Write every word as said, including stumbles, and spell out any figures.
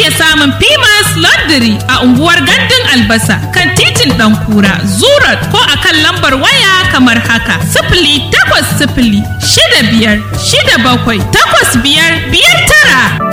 iya samun Pimas Laundry a unguwar Gandun Albasa kan titin Ɗankura, Zurat ko a kan lambar waya kamar haka. Sifili takwas sifili shida biyar shida bakwai takwas biyar biyar tara.